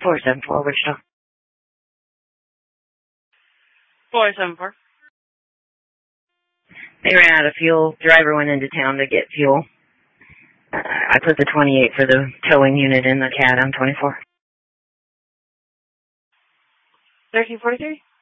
474 Wichita. 474. They ran out of fuel. Driver went into town to get fuel. I put the 28 for the towing unit in the CAD on 24. 1343?